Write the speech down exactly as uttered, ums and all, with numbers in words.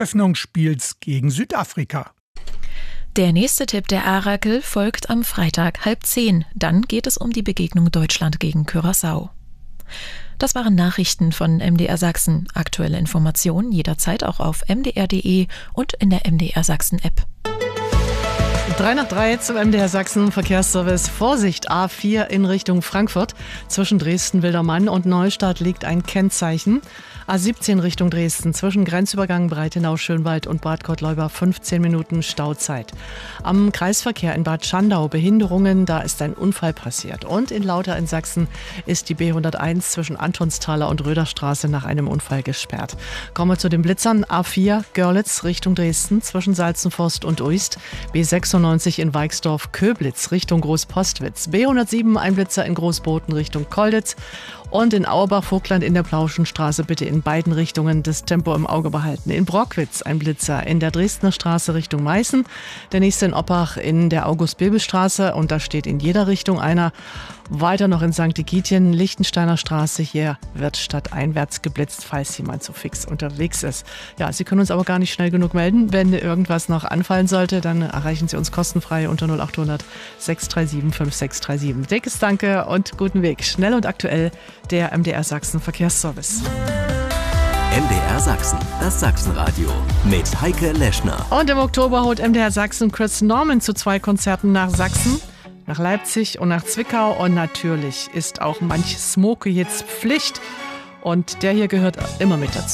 Eröffnungsspiels gegen Südafrika. Der nächste Tipp der Arakel folgt am Freitag halb zehn. Dann geht es um die Begegnung Deutschland gegen Curaçao. Das waren Nachrichten von M D R Sachsen. Aktuelle Informationen jederzeit auch auf m d r punkt d e und in der M D R Sachsen App. drei nach drei zum M D R Sachsen Verkehrsservice. Vorsicht, A vier in Richtung Frankfurt. Zwischen Dresden-Wildermann und Neustadt liegt ein Kennzeichen. A siebzehn Richtung Dresden. Zwischen Grenzübergang Breitenau-Schönwald und Bad Gottleuba fünfzehn Minuten Stauzeit. Am Kreisverkehr in Bad Schandau Behinderungen. Da ist ein Unfall passiert. Und in Lauter in Sachsen ist die B hunderteins zwischen Antonsthaler und Röderstraße nach einem Unfall gesperrt. Kommen wir zu den Blitzern. A vier Görlitz Richtung Dresden. Zwischen Salzenforst und Uist. B sechsundneunzig in Weixdorf-Köblitz Richtung Großpostwitz. B hundertsieben ein Blitzer in Großboten Richtung Kolditz. Und in Auerbach-Vogtland in der Plauschenstraße bitte in beiden Richtungen das Tempo im Auge behalten. In Brockwitz ein Blitzer in der Dresdner Straße Richtung Meißen. Der nächste in Oppach in der August-Bebel-Straße und da steht in jeder Richtung einer. Weiter noch in Sankt Egidien, Lichtensteiner Straße. Hier wird stadteinwärts geblitzt, falls jemand so fix unterwegs ist. Ja, Sie können uns aber gar nicht schnell genug melden. Wenn irgendwas noch anfallen sollte, dann erreichen Sie uns kostenfrei unter null acht hundert sechs drei sieben fünf sechs drei sieben. Dickes Danke und guten Weg. Schnell und aktuell der M D R Sachsen Verkehrsservice. M D R Sachsen, das Sachsenradio mit Heike Leschner. Und im Oktober holt M D R Sachsen Chris Norman zu zwei Konzerten nach Sachsen, nach Leipzig und nach Zwickau. Und natürlich ist auch manch Smoke jetzt Pflicht. Und der hier gehört immer mit dazu.